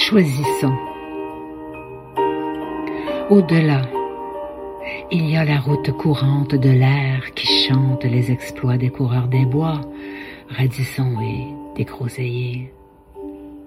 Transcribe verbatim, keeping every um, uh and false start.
Choisissons. Au-delà, il y a la route courante de l'air qui chante les exploits des coureurs des bois, radissons et dégroseillés.